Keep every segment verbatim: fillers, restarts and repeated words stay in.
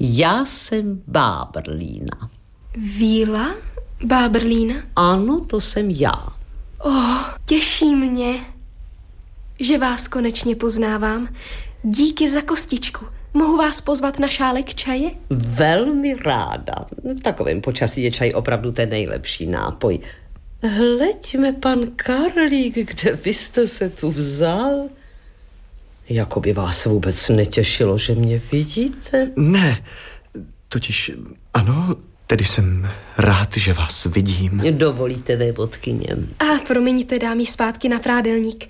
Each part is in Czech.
Já jsem Bábrlína. Víla Bábrlína? Ano, to jsem já. Oh, těší mě, že vás konečně poznávám. Díky za kostičku. Mohu vás pozvat na šálek čaje? Velmi ráda. V takovém počasí je čaj opravdu ten nejlepší nápoj. Hleďme, pan Karlík, kde vy jste se tu vzal? Jako by vás vůbec netěšilo, že mě vidíte? Ne, totiž ano, tedy jsem rád, že vás vidím. Dovolíte, vévodkyně? A promiňte, dám jí zpátky na prádelník.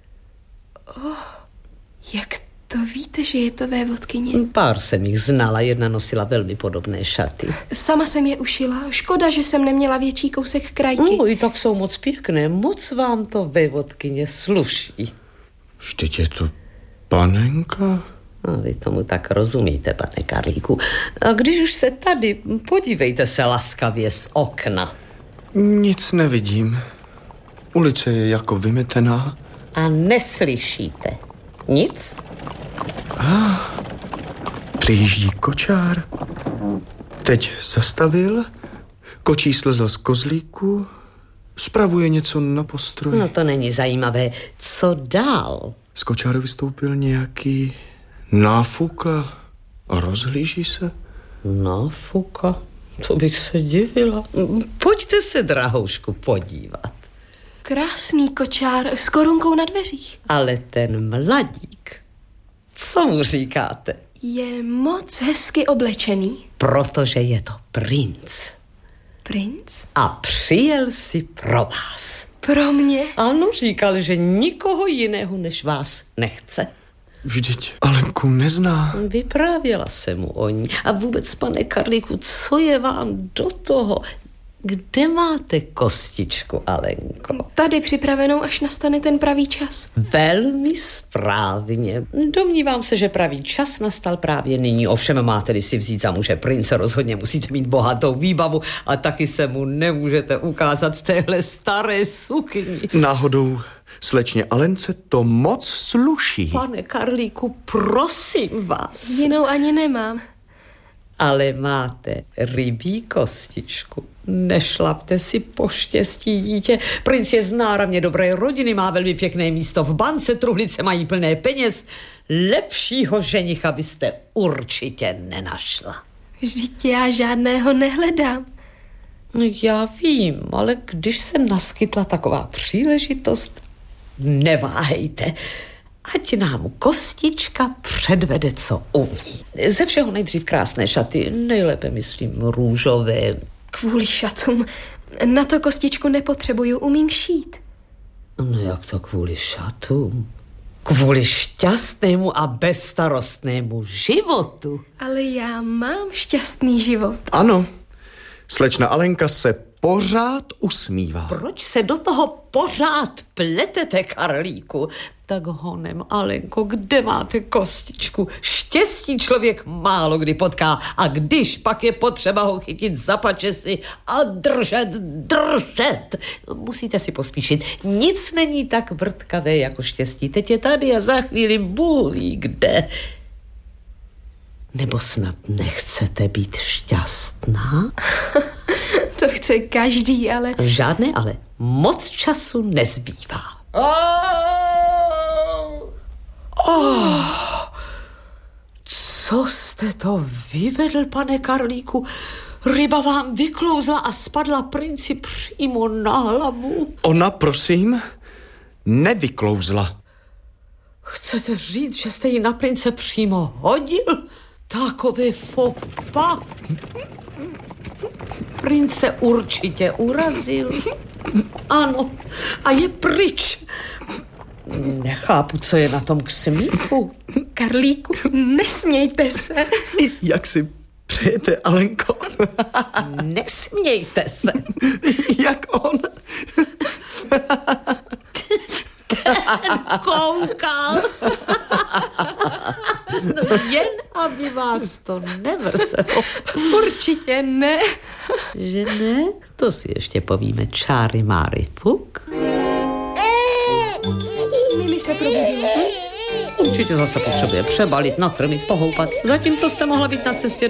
Oh, jak to víte, že je to vévodkyně? Pár jsem jich znala, jedna nosila velmi podobné šaty. Sama jsem je ušila, škoda, že jsem neměla větší kousek krajky. No, i tak jsou moc pěkné, moc vám to, vévodkyně, sluší. Vždyť je to panenka. A vy tomu tak rozumíte, pane Karlíku. A když už jste tady, podívejte se laskavě z okna. Nic nevidím. Ulice je jako vymetená. A neslyšíte nic? Ah, přijíždí kočár. Teď zastavil, kočí slezl z kozlíku, spravuje něco na postroji. No to není zajímavé. Co dál? Z kočáru vystoupil nějaký náfuka a rozhlíží se. Náfuka? To bych se divila. Pojďte se, drahoušku, podívat. Krásný kočár s korunkou na dveřích. Ale ten mladík, co mu říkáte? Je moc hezky oblečený. Protože je to princ. Princ? A přijel si pro vás. Pro mě? Ano, říkal, že nikoho jiného než vás nechce. Vždyť Alenku nezná. Vyprávěla jsem mu o ní. A vůbec, pane Karlíku, co je vám do toho? Kde máte kostičku, Alenko? Tady připravenou, až nastane ten pravý čas. Velmi správně. Domnívám se, že pravý čas nastal právě nyní. Ovšem, máte-li si vzít za muže prince, rozhodně musíte mít bohatou výbavu a taky se mu nemůžete ukázat téhle staré sukni. Náhodou slečně Alence to moc sluší. Pane Karlíku, prosím vás. Jinou ani nemám. Ale máte rybí kostičku. Nešlapte si po štěstí, dítě. Princ je z náramně dobré rodiny, má velmi pěkné místo v bance, truhlice mají plné peněz. Lepšího ženicha byste určitě nenašla. Vždyť já žádného nehledám. No já vím, ale když se naskytla taková příležitost, neváhejte. Ať nám kostička předvede, co umí. Ze všeho nejdřív krásné šaty, nejlépe myslím růžové. Kvůli šatům. Na to kostičku nepotřebuju, umím šít. No jak to kvůli šatům? Kvůli šťastnému a bezstarostnému životu. Ale já mám šťastný život. Ano, slečna Alenka se pořád usmívá. Proč se do toho pořád pletete, Karlíku? Tak honem, Alenko, kde máte kostičku? Štěstí člověk málo kdy potká a když pak je potřeba ho chytit za pačesy a držet, držet. Musíte si pospíšit. Nic není tak vrtkavé jako štěstí. Teď je tady a za chvíli Bůh ví kde. Nebo snad nechcete být šťastná? To chce každý, ale... Žádné ale. Moc času nezbývá. Oh, co jste to vyvedl, pane Karlíku? Ryba vám vyklouzla a spadla princi přímo na hlavu. Ona, prosím, nevyklouzla. Chcete říct, že jste ji na prince přímo hodil? Takové fopa. Prince určitě urazil. Ano, a je pryč. Nechápu, co je na tom k smíchu. Karlíku, nesmějte se. Jak si přejete, Alenko? Nesmějte se. Jak on? Ten koukal. No jen, aby vás to nemrzelo. Určitě ne. Že ne? To si ještě povíme. Čáry máry puk. Mimi se probudila. Určitě zase potřebuje přebalit, nakrmit, pohoupat. Zatímco jste mohla být na cestě